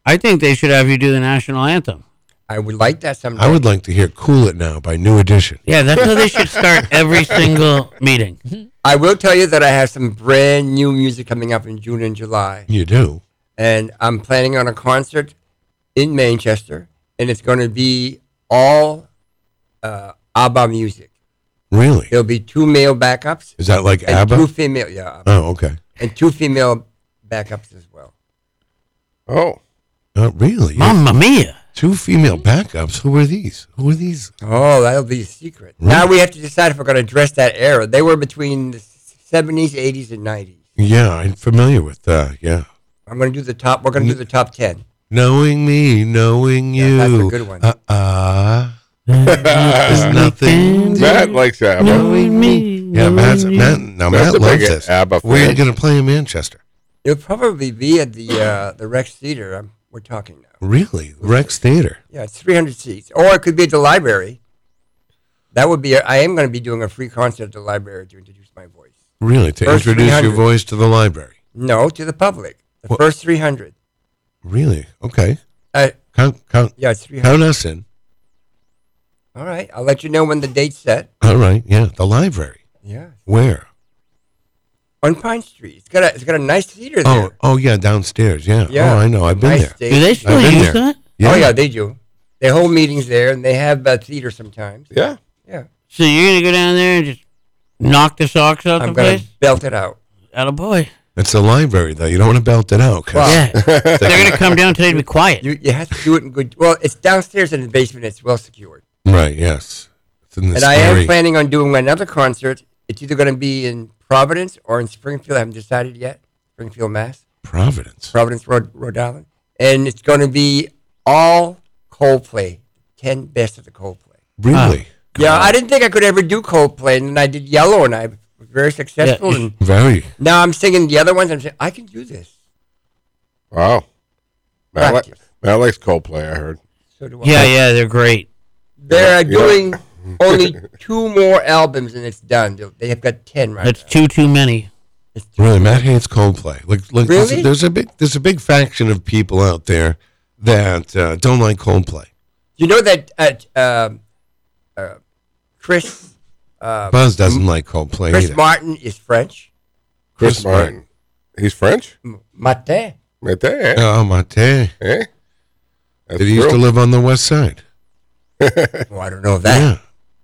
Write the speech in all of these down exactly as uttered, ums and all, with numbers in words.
I think they should have you do the national anthem. I would like that someday. I would like to hear "Cool It Now" by New Edition. Yeah, that's how they should start every single meeting. I will tell you that I have some brand new music coming up in June and July. You do? And I'm planning on a concert in Manchester, and it's going to be all uh, ABBA music. Really? There'll be two male backups. Is that like and ABBA? Two female, yeah. Oh, okay. And two female backups as well. Oh. Oh, really? Mamma mia. Two female backups. Who are these? Who are these? Oh, that'll be a secret. Really? Now we have to decide if we're going to address that era. They were between the seventies, eighties, and nineties. Yeah, I'm familiar with that. Yeah. I'm going to do the top. We're going to do the top ten. Knowing me, knowing you. Yeah, that's a good one. Uh uh. There's nothing. Matt likes ABBA. Knowing me. Yeah, Matt's, Matt. Now Matt's Matt a big loves this. ABBA fan. Where are you going to play in Manchester? It'll probably be at the uh, the Rex Theater. I'm, we're talking now. Really? Rex Theater. Yeah, it's three hundred seats, or it could be at the library. That would be. A, I am going to be doing a free concert at the library to introduce my voice. Really? To First introduce your three hundred. voice to the library? No, to the public. The What? first three hundred. Really? Okay. Uh, Count, count, yeah, it's three hundred. count us in. All right, I'll let you know when the date's set. All right. Yeah. The library. Yeah, Where? on Pine Street. It's got a it's got a nice theater Oh, there. oh yeah, downstairs. Yeah. Yeah. Oh, I know. I've been Nice there. stage. Do they still I've been use there. that? Oh yeah, they do. They hold meetings there, and they have uh, theater sometimes. Yeah. Yeah, So you're going to go down there and just knock the socks out I'm the gonna place? belt it out. Attaboy. It's a library, though. You don't want to belt it out. 'cause- Wow. Yeah. They're going to come down today to be quiet. You you have to do it in good. Well, it's downstairs in the basement. It's well secured. Right. Yes. It's in the And I am scary- planning on doing another concert. It's either going to be in Providence or in Springfield. I haven't decided yet. Springfield, Mass. Providence. Providence, Rhode, Rhode Island. And it's going to be all Coldplay. Ten best of the Coldplay. Really? Yeah, I didn't think I could ever do Coldplay. And then I did Yellow, and I was very successful. Yeah. And Very. now I'm singing the other ones. I'm saying, I can do this. Wow. Matt, li- Practice. Matt likes Coldplay, I heard. So do I. Yeah, yeah, they're great. They're Yeah. doing only two more albums, and it's done. They- They have got ten right That's now. too, too many. It's too Really, Matt hates Coldplay. Like, like there's, Really? there's a big, there's a big faction of people out there that uh, don't like Coldplay. You know that uh, um, uh, Chris uh, Buzz doesn't like Coldplay Chris either. Martin is French. Chris, Chris Martin. He's French? M- Martin. Right there. Oh, Mate. Eh? Did That's he used to true. live on the west side? Oh, I don't know that. Yeah.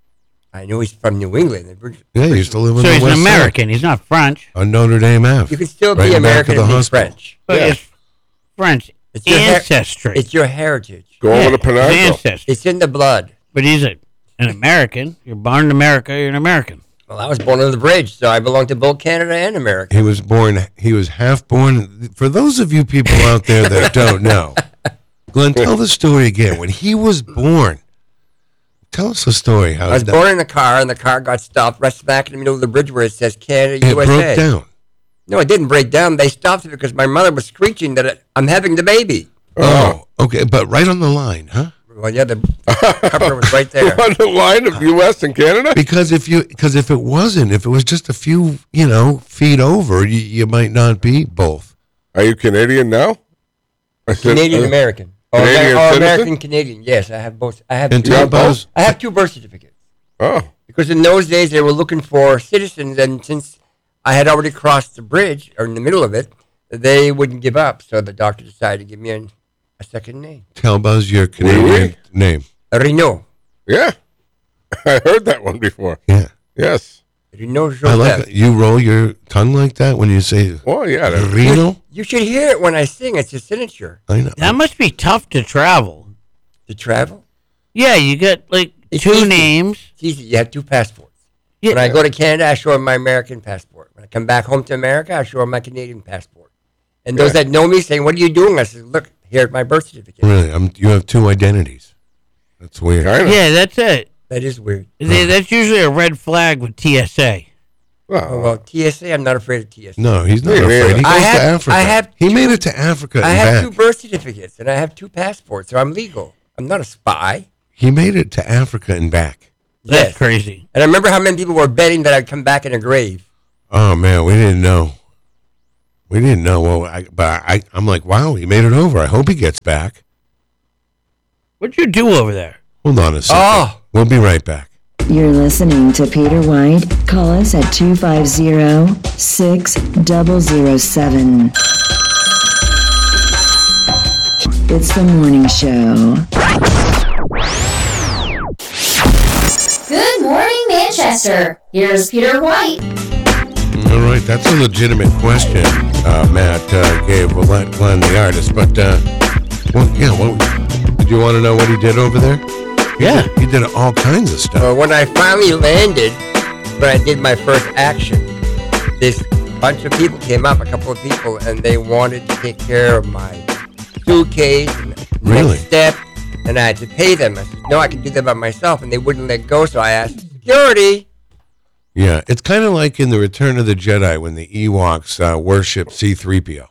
I know he's from New England. Yeah, he used to live on So the he's west an American. He's not French. side. On Notre Dame Ave. You can still Right be in back of American the and be hospital. French. But Yeah. it's French It's your, her- ancestry. it's your heritage. Go over to his Pinnacle. ancestry. It's in the blood. But he's a, an American. You're born in America. You're an American. Well, I was born under the bridge, so I belong to both Canada and America. He was born, he was half born. For those of you people out there that don't know, Glenn, tell the story again. When he was born, tell us the story. How I was that- born in a car, and the car got stopped right smack in the middle of the bridge where it says Canada, it U S A. broke down. No, it didn't break down. They stopped it because my mother was screeching that it, I'm having the baby. Oh, okay, but right on the line, huh? Well, yeah, the cover was right there. On the line of U S and Canada? Because if you, because if it wasn't, if it was just a few, you know, feet over, you, you might not be both. Are you Canadian now? I said- Canadian uh, American. Oh, Canadian Amer- oh, citizen? American Canadian. Yes, I have both. I have And two. tell Buzz, I have two birth certificates Oh. because in those days they were looking for citizens, and since I had already crossed the bridge or in the middle of it, they wouldn't give up. So the doctor decided to give me an, a second name, tell Buzz your Canadian oui. name. Renault. Yeah. I heard that one before. Yeah, Yes. Renault I like Joseph. it. You roll your tongue like that when you say Well, yeah. that- Reno. You should hear it when I sing. It's a signature. I know. That must be tough to travel. To travel, Yeah, you get like It's two easy. names. it's easy. You have two passports. Yeah. When I go to Canada, I show them my American passport. When I come back home to America, I show them my Canadian passport. And those Yeah. that know me saying, "What are you doing?" I said, "Look, here's my birth certificate." Really, I'm, you have two identities. That's weird. Kind of. Yeah, that's it. That is weird. They- That's usually a red flag with T S A. Oh, Well, well, T S A, I'm not afraid of T S A. No, he's not Yeah, afraid. He yeah. goes I have- to Africa. I have he two- made it to Africa I and have back. two birth certificates and I have two passports, so I'm legal. I'm not a spy. He made it to Africa and back. That's Yes. crazy. And I remember how many people were betting that I'd come back in a grave. Oh man, we didn't know. We didn't know. Well, I, but I, I'm like, wow, he made it over. I hope he gets back. What'd you do over there? Hold on a second. Oh. We'll be right back. You're listening to Peter White. Call us at two five zero, six zero zero seven. It's the morning show. Good morning, Manchester. Here's Peter White. All right, that's a legitimate question, uh, Matt uh, gave Glenn, Glenn, the artist. But, uh, well, yeah, well, did you want to know what he did over there? Yeah. He did all kinds of stuff. Well, when I finally landed, when I did my first action, this bunch of people came up, a couple of people, and they wanted to take care of my suitcase and Really? next step, and I had to pay them. I said, no, I can do that by myself, and they wouldn't let go, so I asked security. Yeah, it's kind of like in the Return of the Jedi when the Ewoks uh, worship C three P O.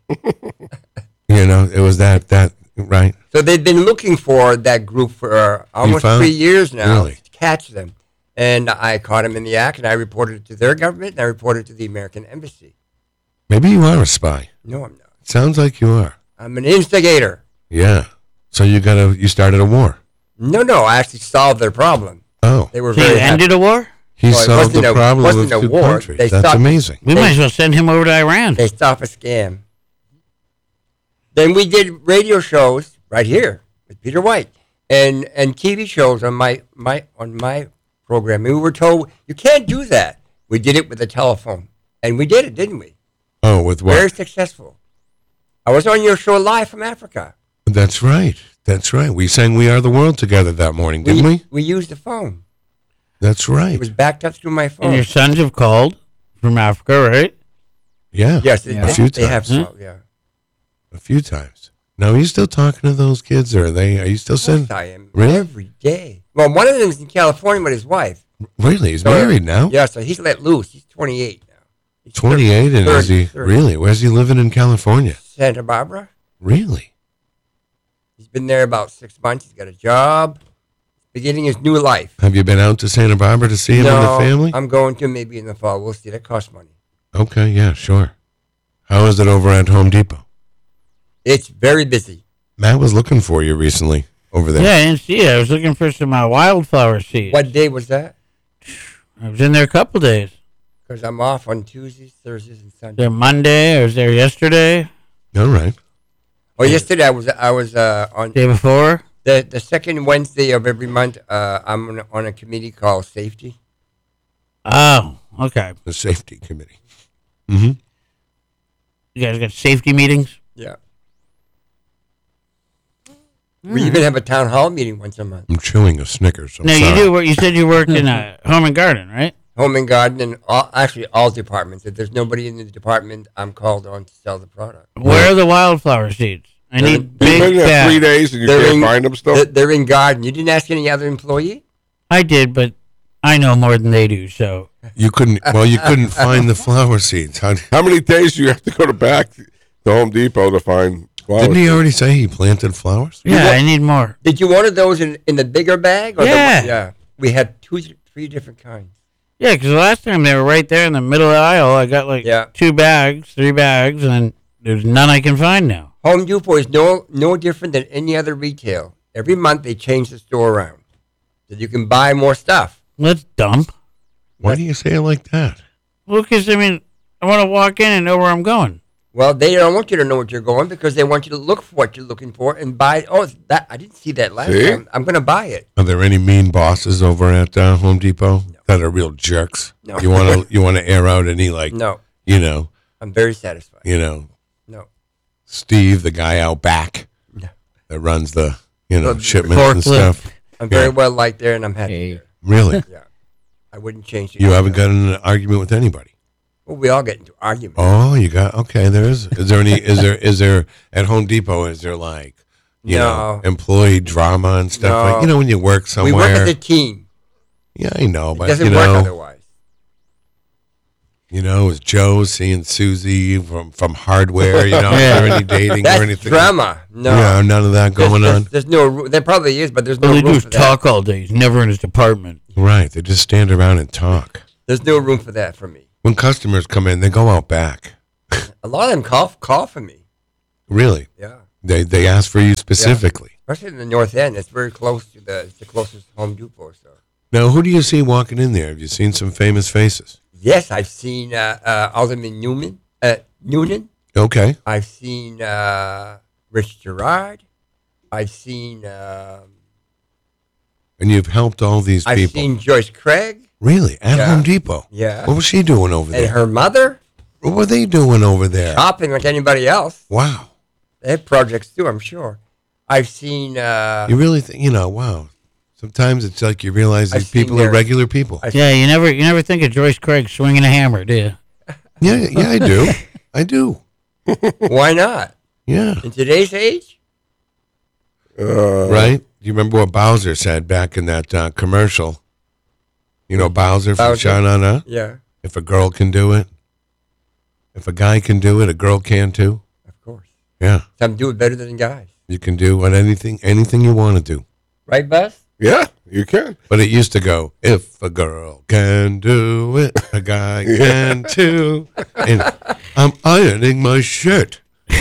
You know, it was that, that right? So they've been looking for that group for uh, almost found- three years now Really? to catch them. And I caught them in the act, and I reported it to their government, and I reported it to the American Embassy. Maybe you are a spy. No, I'm not. Sounds like you are. I'm an instigator. Yeah. So you got to you started a war. No, no, I actually solved their problem. Oh, They were So very you happy. ended a war? he Well, it solved wasn't the a- problem wasn't of a two war. countries. They That's stopped- amazing. We They- might as well send him over to Iran. They stopped a scam. Then we did radio shows right here with Peter White, and and T V shows on my my on my program. And we were told you can't do that. We did it with the telephone, and we did it, didn't we? Oh, with what? Very successful. I was on your show live from Africa. That's right. That's right. We sang "We Are the World" together that morning, didn't we? We used the phone. That's right. It was backed up through my phone. And your sons have called from Africa, right? Yeah. Yes, they, A few they, they have times. so, yeah. A few times. Now, are you still talking to those kids, or are they? Are you still Of course sending? I am. Really? Every day. Well, one of them is in California with his wife. Really? He's So, married now. Yeah, so he's let loose. He's twenty-eight now. He's Twenty-eight, and is thirty, he thirty. really? Where's he living in California? Santa Barbara. Really? He's been there about six months. He's got a job. He's beginning his new life. Have you been out to Santa Barbara to see him no, and the family? I'm going to maybe in the fall. We'll see. That costs money. Okay, yeah, sure. How is it over at Home Depot? It's very busy. Matt was looking for you recently over there. Yeah, I didn't see it. I was looking for some uh, wildflower seeds. What day was that? I was in there a couple days. Because I'm off on Tuesdays, Thursdays, and Sundays. There Monday. I was there yesterday. All right. Oh, yesterday I was I was uh, on Day before. the the second Wednesday of every month. Uh, I'm on a, on a committee called Safety. Oh, okay. The safety committee. Mm-hmm. You guys got safety meetings? Yeah. We even have a town hall meeting once a month. I'm chewing a Snickers. I'm No, sorry. you do. work- You said you worked in a home and garden, right? Home and garden, and all, actually all departments. If there's nobody in the department, I'm called on to sell the product. Where are the wildflower seeds? I They're- need You've big been there three bags. days and you They're can't in- find them still? They're, they're in garden. You didn't ask any other employee? I did, but I know more than they do. So You couldn't. Well, you couldn't find the flower seeds. How, How many days do you have to go to back to Home Depot to find flowers? didn't he already say he planted flowers? yeah, I need more. Did you want those in, in the bigger bag? Or Yeah. The, yeah. We had two, three different kinds. Yeah, because the last time they were right there in the middle of the aisle. I got like Yeah. two bags, three bags, and there's none I can find now. Home Depot is no no different than any other retail. Every month they change the store around so you can buy more stuff. Let's dump. Why do you say it like that? Well, because I mean, I want to walk in and know where I'm going. Well, they don't want you to know what you're going because they want you to look for what you're looking for and buy. Oh, that I didn't see that last See? time. I'm going to buy it. Are there any mean bosses over at uh, Home Depot that are real jerks? No. You want to you want to air out any like No, you know I'm very satisfied. you know No, Steve, the guy out back No. that runs the you know The shipments and forklift. stuff. I'm very Yeah. well liked there, and I'm happy Hey. there. Really, Yeah, I wouldn't change it. you haven't got in an argument with anybody. Well, we all get into arguments. Oh, you got okay. There is. Is there any? Is there? Is there at Home Depot? Is there like you know No. employee drama and stuff No. like you know when you work we somewhere? work as a team. Yeah, I know, It but doesn't you work know, otherwise. you know, is Joe seeing Susie from from hardware? You know, is there any dating That's or anything? drama. No, Yeah, none of that There's- going there's, on. There's no. ru- There probably is, but there's no All they do room is for that. talk all day. He's never in his department. Right, they just stand around and talk. There's no room for that for me. When customers come in, they go out back. A lot of them call call for me. Really? Yeah, They they asked for you specifically. especially in the North End. It's very close to the it's the closest Home Depot. So Now, who do you see walking in there? Have you seen some famous faces? yes, I've seen uh, uh, Alderman Newman, uh, Noonan. Okay. I've seen uh, Rich Gerard. I've seen um, And you've helped all these I've people. seen Joyce Craig Really? At Yeah. Home Depot? Yeah. What was she doing over and there? her mother What were they doing over there? shopping like anybody else. Wow. They have projects too, I'm sure. I've seen. Uh, You really think, you know, wow. Sometimes it's like you realize I've these seen people are their- regular people. I've- Yeah, you never you never think of Joyce Craig swinging a hammer, do you? Yeah, yeah, I do. I do. Why not? Yeah. In today's age, Uh, Right? You remember what Bowser said back in that uh, commercial? You know, Bowser from Bowser? Shine On Up? yeah, If a girl can do it, if a guy can do it, a girl can too. of course. Yeah. Some do it better than guys, You can do what anything anything you want to do. right, Buzz? Yeah, you can. But it used to go, if a girl can do it, a guy can too. And I'm ironing my shirt.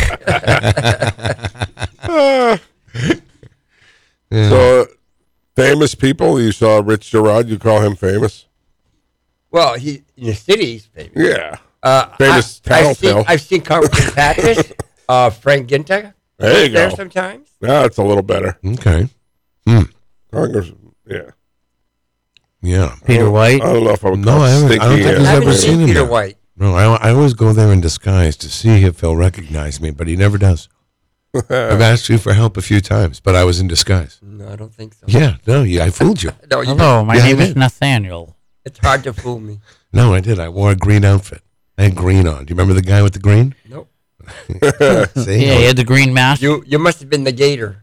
Uh, Yeah. So, famous people. You saw Rich Gerard. You call him famous? Well, he in the city, he's famous. Yeah. Uh, Famous I, I've seen, tattletale. I've seen Congressman Patras, uh, Frank Ginta. There you there go. sometimes. Now it's a little better. Okay. Congress. Yeah. Yeah. Peter White. I don't know if I would No, call I it haven't- I stinky. don't think uh, I've I haven't ever seen seen him Peter there. White. No, I, I always go there in disguise to see if he'll recognize me, but he never does. I've asked you for help a few times, but I was in disguise. No, I don't think so. Yeah, no, yeah, I fooled you. No, you, Hello, my Yeah, I name is did. Nathaniel. it's hard to fool me. No, I did. I wore a green outfit. I had green on. Do you remember the guy with the green? Nope. See? Yeah, he had the green mask. You you must have been the gator.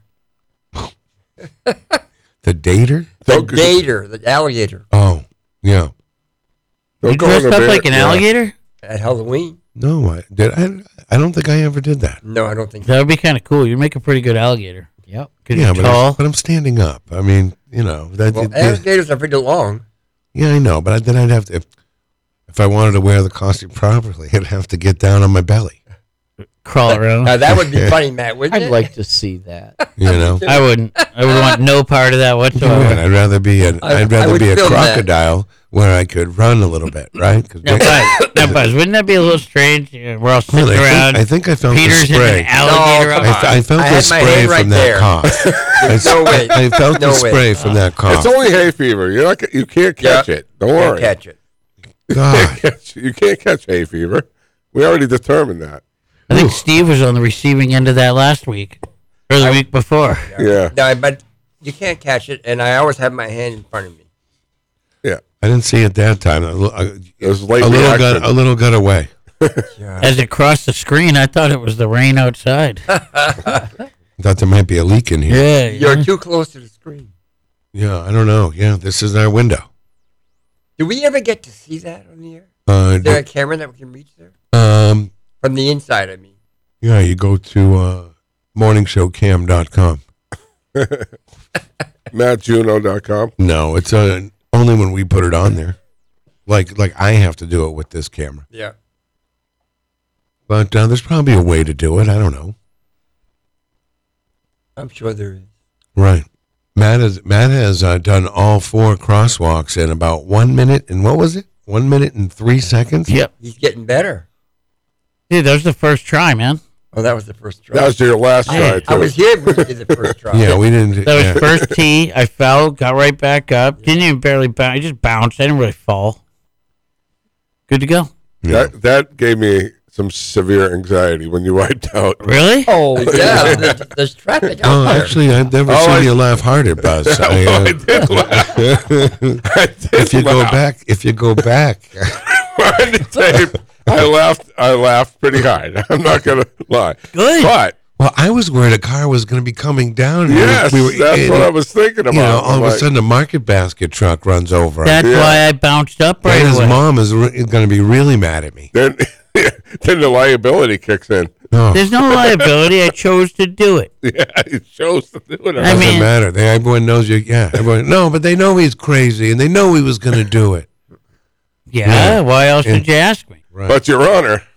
The dater? The Don't go- gator, the alligator Oh, yeah. don't You go dressed in a up bear- like an yeah. alligator? at Halloween. No, I did. I, I don't think I ever did that. No, I don't think so. That would be kind of cool. You'd make a pretty good alligator. Yep. Because Yeah, you're but, tall. I'm, but I'm standing up. I mean, you know. That, Well, it- alligators are pretty long. yeah, I know, but then I'd have to. If, if I wanted to wear the costume properly, I'd have to get down on my belly. Crawl around. Now that would be funny, Matt, wouldn't I'd it? like to see that. You know. I wouldn't. I would want no part of that Yeah, whatsoever. I'd rather be an. I- I'd I rather would be a film that. crocodile where I could run a little bit, right? 'Cause Now, they- Buzz, now, Buzz, wouldn't that be a little strange? You know, we're all sitting Really, I, around. think, I think I felt Peter's the in spray. an alligator. No, up- come I, th- I felt I the had my spray hand right from that there. cough. There's no way. I felt No the way. spray from that cough. It's only hay fever. You're not. You can't catch Yeah. it. Don't Can't worry. catch it. God. Catch- You can't catch hay fever. We already determined that. I think Steve was on the receiving end of that last week or the week before. Yeah. No, but you can't catch it, and I always have my hand in front of me. Yeah. I didn't see it that time. A, li- a, It was late a little reaction. got a little got away. As it crossed the screen, I thought it was the rain outside. Thought there might be a leak in here. Yeah. You're too close to the screen. Yeah, I don't know. Yeah, this is our window. Do we ever get to see that on the air? Uh, Is there a camera that we can reach there? um, From the inside, I mean. yeah, you go to uh, morning show cam dot com. Matt Juno dot com. No, it's uh, only when we put it on there. Like like I have to do it with this camera. Yeah. But uh, there's probably a way to do it. I don't know. I'm sure there is. Right. Matt has Matt has uh, done all four crosswalks in about one minute and what was it? One minute and three seconds. Yep. He's getting better. Dude, that was the first try, man. Oh, that was the first try. That was your last Hey, try, too. I was here when you did the first try. Yeah, we didn't. That was yeah. first tee. I fell, got right back up. Didn't even barely bounce. I just bounced. I didn't really fall. Good to go. Yeah. That, that gave me some severe anxiety when you wiped out. Really? Oh, yeah. there's, there's traffic out Oh, there. actually, I've never Oh, seen I- you laugh harder, Buzz. I, uh, I did laugh. I did if you go laugh. back, if you go back, On the tape, I laughed. I laughed pretty hard. I'm not gonna lie. Good. But well, I was worried a car was going to be coming down. and yes, we were, that's and, what I was thinking about. You know, all I'm of a like, sudden, a market basket truck runs over. That's Yeah. why I bounced up right and his away. mom is re- going to be really mad at me. then, then the liability kicks in. No, There's no liability. I chose to do it. Yeah, it shows to do it. I doesn't mean- matter. They, everyone knows you. Yeah, everyone. No, but they know he's crazy, and they know he was going to do it. Yeah, Yeah. why else And- did you ask me? Right. But Your Honor,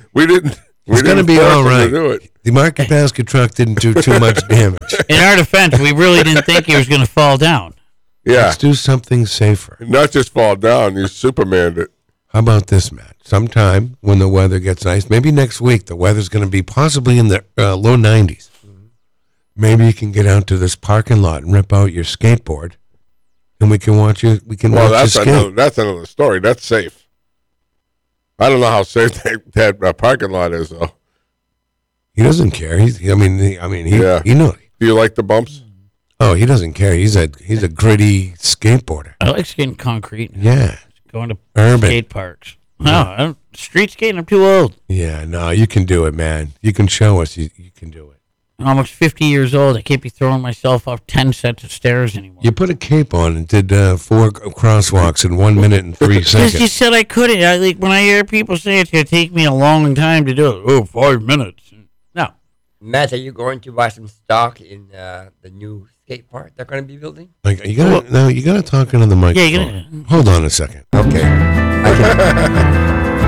We didn't. We It's gonna didn't be force all him right. to do it. The market basket truck didn't do too much damage. In our defense, we really didn't think he was going to fall down. Yeah, Let's do something safer. not just fall down. You Supermaned it. How about this, Matt? Sometime when the weather gets nice, maybe next week, the weather's going to be possibly in the uh, low nineties. Maybe you can get out to this parking lot and rip out your skateboard, and we can watch you. We can Well, watch that's you skate. another, that's another story. That's safe. I don't know how safe that, that uh, parking lot is, though. He doesn't care. He's. I mean. He, I mean. He. Yeah. You know. Do you like the bumps? Oh, he doesn't care. He's a. He's a gritty skateboarder. I like skating concrete. Yeah. Going to Urban. skate parks. No, I don't, street skating, I'm too old. Yeah. No, you can do it, man. You can show us. You, you can do it. I'm almost fifty years old. I can't be throwing myself off ten sets of stairs anymore. You put a cape on and did uh, four crosswalks in one minute and three Because you seconds. said I couldn't. I, like, when I hear people say it's going to take me a long time to do it, oh, five minutes. No. Matt, are you going to buy some stock in uh, the new skate park they're going to be building? Like you gotta. No, you gotta talk into the microphone. Yeah, you gotta- Hold on a second. Okay. I can,